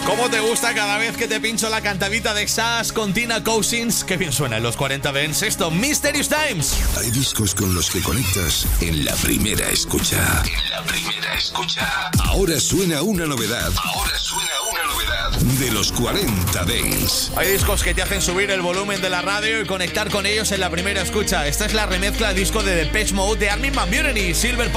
¿Cómo te gusta cada vez que te pincho la cantadita de Sass con Tina Cousins? Qué bien suena en los 40 Dance esto, Mysterious Times. Hay discos con los que conectas en la primera escucha. En la primera escucha. Ahora suena una novedad. De los 40 Dance. Hay discos que te hacen subir el volumen de la radio y conectar con ellos en la primera escucha. Esta es la remezcla del disco de Depeche Mode de Armin van Buuren y Silver